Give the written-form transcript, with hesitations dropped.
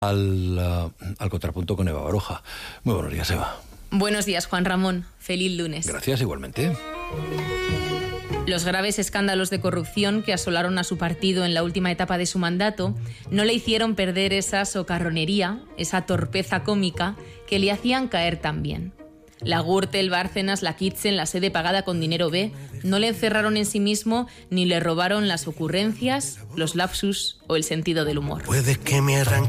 al contrapunto con Eva Baroja. Muy buenos días, Eva. Buenos días, Juan Ramón. Feliz lunes. Gracias, igualmente. Los graves escándalos de corrupción que asolaron a su partido en la última etapa de su mandato no le hicieron perder esa socarronería, esa torpeza cómica que le hacían caer tan bien. La Gürtel, Bárcenas, la Kitchen, la sede pagada con dinero B, no le encerraron en sí mismo ni le robaron las ocurrencias, los lapsus o el sentido del humor. Puede que me arranque